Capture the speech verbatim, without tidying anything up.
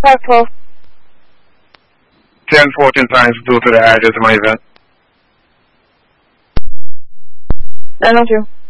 five twelve. ten fourteen times due to the address of my event. nine oh two.